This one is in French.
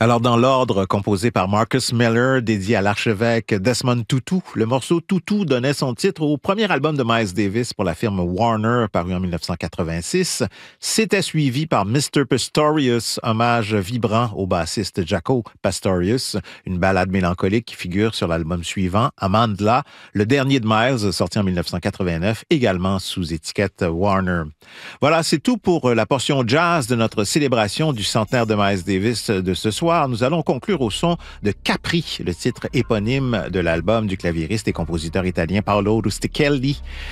Alors, dans l'ordre composé par Marcus Miller, dédié à l'archevêque Desmond Tutu, le morceau Tutu donnait son titre au premier album de Miles Davis pour la firme Warner, paru en 1986. C'était suivi par Mr. Pastorius, hommage vibrant au bassiste Jaco Pastorius, une ballade mélancolique qui figure sur l'album suivant, Amandla, le dernier de Miles, sorti en 1989, également sous étiquette Warner. Voilà, c'est tout pour la portion jazz de notre célébration du centenaire de Miles Davis de ce soir. Nous allons conclure au son de Capri, le titre éponyme de l'album du claviériste et compositeur italien Paolo Rustichelli.